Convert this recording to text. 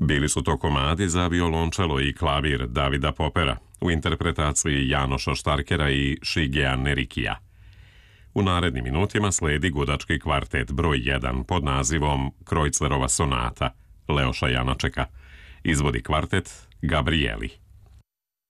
Bili su to komadi za violončelo i klavir Davida Popera u interpretaciji Janoša Štarkera i Šigea Nerikija. U narednim minutima sledi gudački kvartet broj 1 pod nazivom Krojcerova sonata Leoša Janačeka. Izvodi kvartet Gabrieli.